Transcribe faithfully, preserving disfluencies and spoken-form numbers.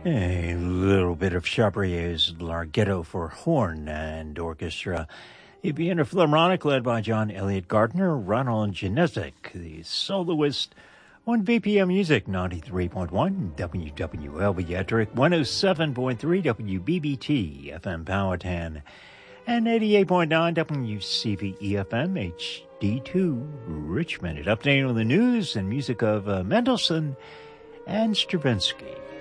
A little bit of Chabrier's Larghetto for horn and orchestra. The Vienna Philharmonic, led by John Elliott Gardner, Ronald Janicek, the soloist, on V P M Music ninety-three point one, W W L Beatric, one oh seven point three, W B B T, F M Powhatan, and eighty-eight point nine, W C V E F M, H D two, Richmond. An update on the news and music of uh, Mendelssohn and Stravinsky.